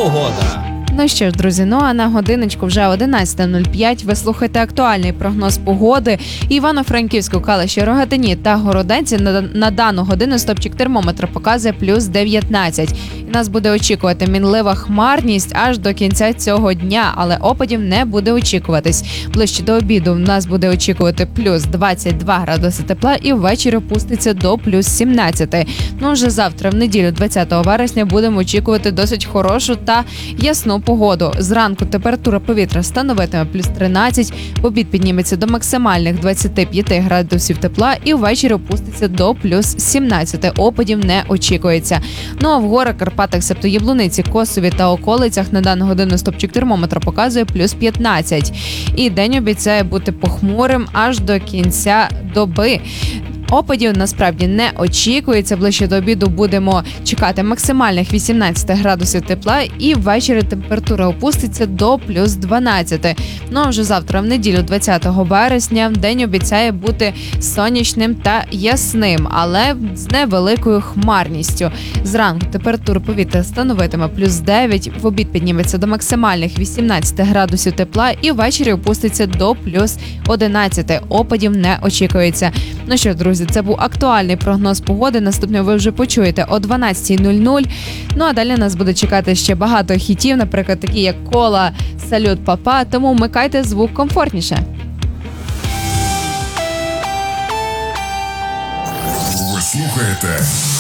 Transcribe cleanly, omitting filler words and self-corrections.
погода. Ну що ж, друзі, а на годиночку вже 11:05. Ви слухаєте актуальний прогноз погоди. Івано-Франківську, Калуші, Рогатині та Городенці на дану годину стопчик термометра показує плюс 19. І нас буде очікувати мінлива хмарність аж до кінця цього дня, але опадів не буде очікуватись. Ближче до обіду в нас буде очікувати плюс 22 градуси тепла і ввечері опуститься до плюс 17. Вже завтра, в неділю, 20 вересня, будемо очікувати досить хорошу та ясну погоду. Зранку температура повітря становитиме плюс 13, в обід підніметься до максимальних 25 градусів тепла і ввечері опуститься до плюс 17. Опадів не очікується. А в горах, Карпатах, себто Яблуниці, Косові та околицях на дану годину стопчик термометра показує плюс 15. І день обіцяє бути похмурим аж до кінця доби. Опадів насправді не очікується. Ближче до обіду будемо чекати максимальних 18 градусів тепла і ввечері температура опуститься до плюс 12. А вже завтра, в неділю, 20 вересня, день обіцяє бути сонячним та ясним, але з невеликою хмарністю. Зранку температура повітря становитиме плюс 9, в обід підніметься до максимальних 18 градусів тепла і ввечері опуститься до плюс 11. Опадів не очікується. Ну що, друзі, це був актуальний прогноз погоди. Наступне ви вже почуєте о 12:00. А далі нас буде чекати ще багато хітів, наприклад, такі як Кола, Салют, Папа. Тому вмикайте звук комфортніше. Ви слухаєте